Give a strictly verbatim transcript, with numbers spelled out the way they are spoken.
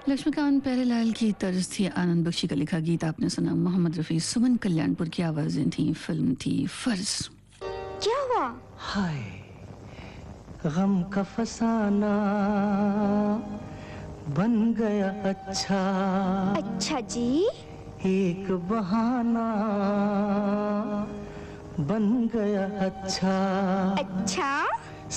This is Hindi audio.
लक्ष्मीकांत प्यारेलाल की तर्ज थी, आनंद बख्शी का लिखा गीत आपने सुना। मोहम्मद रफ़ी, सुमन कल्याणपुर की आवाज़ें थी। फिल्म थी फर्ज। क्या हुआ? हाय गम का फसाना बन गया अच्छा। अच्छा जी। एक बहाना बन गया अच्छा। अच्छा